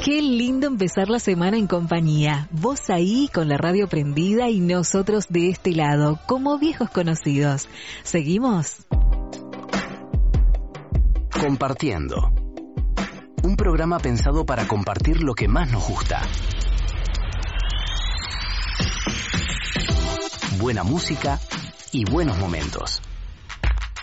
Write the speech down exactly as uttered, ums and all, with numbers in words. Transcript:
Qué lindo empezar la semana en compañía. Vos ahí con la radio prendida y nosotros de este lado, como viejos conocidos. ¿Seguimos? Compartiendo. Un programa pensado para compartir lo que más nos gusta. Buena música y buenos momentos.